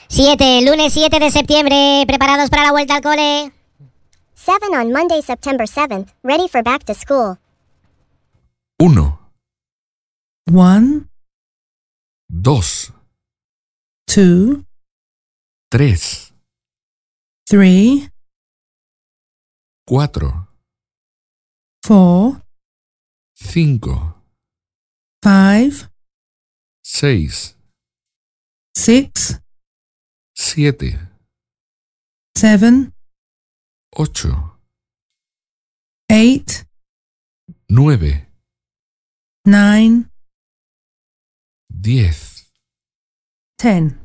7, lunes 7 de septiembre, ¿preparados para la vuelta al cole? 7 on Monday, September 7th, ready for back to school. 1, 1, 2, 2, 3, 3, 4, 4, 5, 5, 6, 6, 7, 7, 8, 8, 9, 9, 10. 10.